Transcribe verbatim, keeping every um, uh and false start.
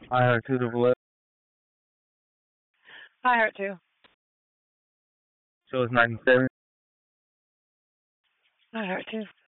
I heard two double F. I heard too. So it's ninety-seven. I heard too.